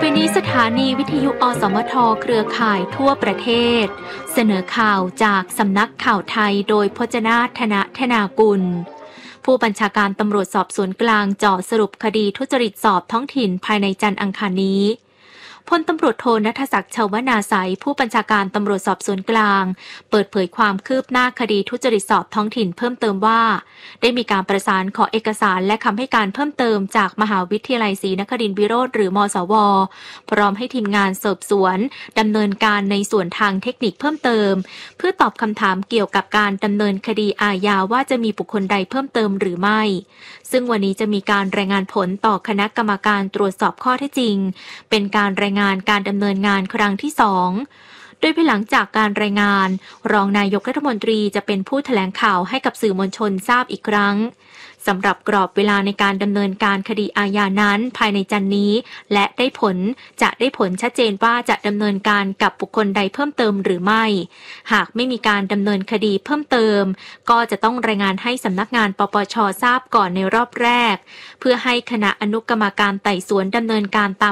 นี้สถานีวิทยุอสมทเครือข่ายทั่วประเทศเสนอข่าวจากสำนักข่าวไทยโดยพจนาถ ธนากุลผู้บัญชาการตำรวจสอบสวนกลางเจาะสรุปคดีทุจริตสอบท้องถิ่นภายในจันทร์อังคารนี้พลตำรวจโทณัฐศักดิ์ ชวนาไสยผู้บัญชาการตำรวจสอบสวนกลางเปิดเผยความคืบหน้าคดีทุจริตสอบท้องถิ่นเพิ่มเติมว่าได้มีการประสานขอเอกสารและคำให้การเพิ่มเติมจากมหาวิทยาลัยศรีนครินทรวิโรธหรือมศว.พร้อมให้ทีมงานสอบสวนดำเนินการในส่วนทางเทคนิคเพิ่มเติมเพื่อตอบคำถามเกี่ยวกับการดำเนินคดีอาญาว่าจะมีบุคคลใดเพิ่มเติมหรือไม่ซึ่งวันนี้จะมีการรายงานผลต่อคณะกรรมการตรวจสอบข้อเท็จจริงเป็นการรายงานการดำเนินงานครั้งที่2โดยภายหลังจากการรายงานรองนายกรัฐมนตรีจะเป็นผู้แถลงข่าวให้กับสื่อมวลชนทราบอีกครั้งสำหรับกรอบเวลาในการดำเนินการคดีอาญานั้นภายในจันทร์นี้และจะได้ผลชัดเจนว่าจะดำเนินการกับบุคคลใดเพิ่มเติมหรือไม่หากไม่มีการดำเนินคดีเพิ่มเติมก็จะต้องรายงานให้สำนักงานปปช.ทราบก่อนในรอบแรกเพื่อให้คณะอนุกรรมการไต่สวนดำเนินการตาม